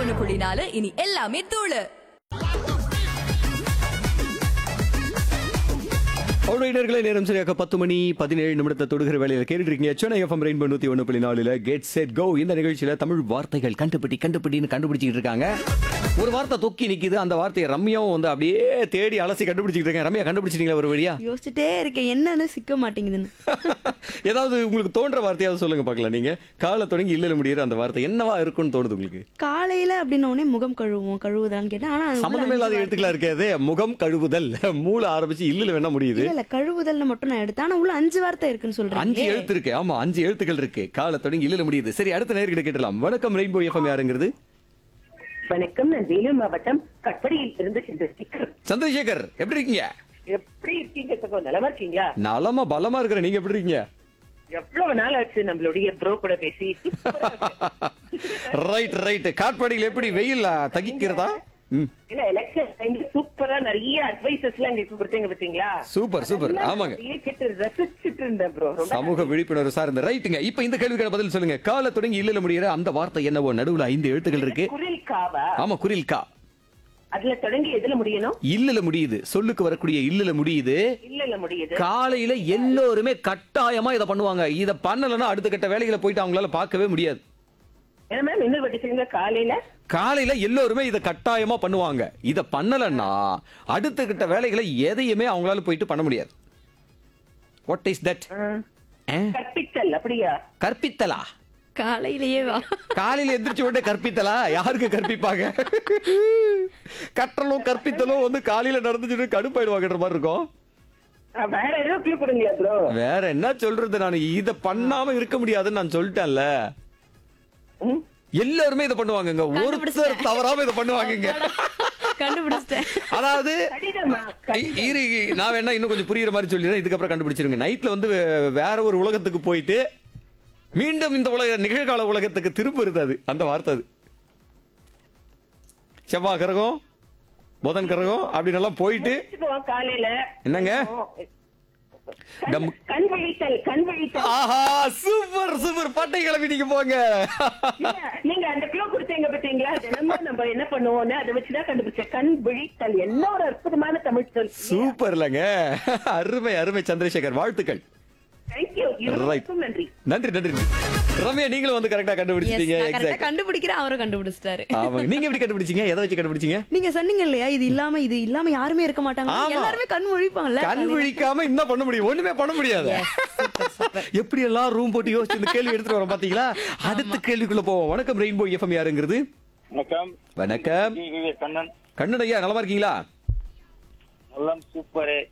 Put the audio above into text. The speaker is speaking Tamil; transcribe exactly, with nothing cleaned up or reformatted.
ஒண்ணு புள்ளி நாலு இனி எல்லாமே தூளு. அவருடைய நேரம் சரியாக பத்து மணி பதினேழு நிமிடத்தை தொடுகிற வேலையில் கேட்டுட்டு இருக்கீங்க. சென்னை எஃப்எம் ரெயின்போ நூத்தி ஒன்று புள்ளி நாலுல கெட் செட் கோ. இந்த நிகழ்ச்சியில தமிழ் வார்த்தைகள் கண்டுபிடி கண்டுபிடின்னு கண்டுபிடிச்சிட்டு இருக்காங்க. ஒரு வார்த்தை தொக்கி நிக்குது. அந்த வார்த்தையை ரம்யாவும் வந்து அப்படியே தேடி அலசி கண்டுபிடிச்சிட்டு இருக்கேன். ரம்யா கண்டுபிடிச்சிட்டீங்களா ஒரு வழியா? யோசிச்சுட்டே இருக்கேன் என்னன்னு சிக்க மாட்டேங்குதுன்னு. ஏதாவது உங்களுக்கு தோன்ற வார்த்தையாவது சொல்லுங்க பார்க்கலாம். நீங்க காலை தொடங்கி இல்லல முடியுற அந்த வார்த்தை என்னவா இருக்குன்னு தோணுது உங்களுக்கு? காலையில அப்படின்ன உடனே முகம் கழுவுவோம் கழுவுதான்னு கேட்டேன். ஆனா சம்பந்தமே இல்லாத எழுத்துக்களா இருக்காது. முகம் கழுவுதல் மூல ஆரம்பிச்சு இல்லல வேணா முடியுது. இல்ல கழுவுதல்னு மட்டும் நான் எடுத்தேன். ஆனா உள்ள அஞ்சு வார்த்தை இருக்குன்னு சொல்றேன். அஞ்சு எழுத்து இருக்கு. ஆமா அஞ்சு எழுத்துக்கள் இருக்கு. காலை தொடங்கி இல்லல முடியுது. சரி, அடுத்த நேர்கிட்ட கேட்டலாம். வணக்கம் ரெயின்போ எஃப்எம். யாருங்கிறது? வணக்கம், நான் வேலூர் மாவட்டம் கட்படியில் இருந்து சந்திரசேகர். சந்திரசேகர், எப்படி இருக்கீங்க? எப்படி இருக்கீங்க சகோ? நலமா இருக்கீங்களா? நலமா பலமா இருக்கிறேன். நீங்க எப்படி இருக்கீங்க? எவ்வளவு நாள் ஆச்சு நம்மளுடைய ப்ரோ கூட பேசி. Right right. காட்பாடியில் எப்படி வெயில் தகிக்கிறதா? இல்ல எலெக்ஷன் டைம்ல சூப்பரா நிறைய அட்வைசஸ் எல்லாம் எங்களுக்கு கொடுத்தீங்க பாத்தீங்களா? Super super. ஆமாங்க, கேட்டு ரசிச்சுட்டு இருந்தேன் ப்ரோ. சமூக விழிப்புணர்வு சார்ந்த. ரைட்டுங்க. இப்ப இந்த கேள்விக்கான பதில் சொல்லுங்க. காலை தொடங்கி இல்லல முடியற அந்த வார்த்தை என்னவோ? நடுவுல ஐந்து எழுத்துக்கள் இருக்கு. குரில் காவா? ஆமா, குரில் கா. அதுல தொடங்கி எதுல முடியணும்? இல்லல முடியுது. சொல்லுக்கு வரக்கூடிய இல்லல முடியுது. இல்ல முடியுது. காலையில எல்லோருமே கட்டாயமா இத பண்ணுவாங்க. இத பண்ணலன்னா அடுத்த கட்ட வேலைகளை போயிட்டு அவங்களால பார்க்கவே முடியாது. என்ன மேம் இன்னொரு வாட்டி சொல்லுங்க. காலையில காலையில எல்லோருமே இத கட்டாயமா பண்ணுவாங்க. இத பண்ணலன்னா அடுத்த கிட்ட வேலைகளை எதையுமே அவங்களால போயிட்டு பண்ண முடியாது. What is that? கற்பித்தல். அப்படியா? கற்பித்தலா? காலையிலேயே வா. காலையில எந்திரிச்சு உடனே கற்பித்தலா? யாருக்கு கற்பிப்பாங்க? கற்றலும் கற்பித்தலும் வந்து காலையில நடந்துட்டு கடுப்பாயிடுவாங்கன்ற மாதிரி இருக்கும். வேற ஏதோ கிளூ கொடுங்களா ப்ரோ? வேற என்ன சொல்றது? நான் இத பண்ணாம இருக்க முடியாதுன்னு நான் சொல்லிட்டேன்ல. எல்லாருமே இத பண்ணுவாங்க. ஒருத்தர் தவறாம இத பண்ணுவாங்க. கண்டுபிடிச்சிட்டேன். அதாவது நான் வேணா இன்னும் கொஞ்சம் புரியுற மாதிரி சொல்லிடுறேன். இதுக்கப்புறம் கண்டுபிடிச்சிருங்க. நைட்ல வந்து வேற ஒரு உலகத்துக்கு போயிட்டு மீண்டும் இந்த உலக நிகழ்கால உலகத்துக்கு திரும்புறது அது அந்த வார்த்தை. அது செவ்வாய் கிரகம் புதன் கிரகம் அப்படின்னு எல்லாம் போயிட்டு காலையில என்னங்க கண் விழித்தல். கண் விழித்தல். ஆஹா, சூப்பர் சூப்பர். பட்டை கிளம்பி நீங்க போங்க. நீங்க அந்த கிலோ கொடுத்தீங்க பாத்தீங்களா? தினமும் நம்ம என்ன பண்ணுவோம்னு அதை வச்சுதான் கண்டுபிடிச்சேன். கண் விழித்தல் என்ன ஒரு அற்புதமான தமிழ் சொல். சூப்பர் இல்லங்க. அருமை அருமை சந்திரசேகர், வாழ்த்துக்கள். நன்றி நன்றி நன்றி. ரம்யா, நீங்களும் வந்து கரெக்டா கண்டுபிடிச்சீங்க. கண்டுபிடிக்கிறேன், அவரும் கண்டுபிடிச்சிட்டாரு. நீங்க எப்படி கண்டுபிடிச்சீங்க? எதை வச்சு கண்டுபிடிச்சீங்க? நீங்க சொன்னீங்க இல்லையா, இது இல்லாம இது இல்லாம யாருமே இருக்க மாட்டாங்க. எல்லாருமே கண் முழிப்பாங்கல்ல. கண் விழிக்காம என்ன பண்ண முடியும்? ஒண்ணுமே பண்ண முடியாது. எப்படி எல்லாம் ரூம் போட்டு யோசிச்சு இந்த கேள்வி எடுத்துட்டு வரோம் பாத்தீங்களா? அடுத்த கேள்விக்குள்ள போவோம். வணக்கம் ரெயின்போ எஃப்எம். யாருங்கிறது? வணக்கம். வணக்கம் கண்ணன். கண்ணன் ஐயா, நலமா இருக்கீங்களா? நலம், சூப்பர்.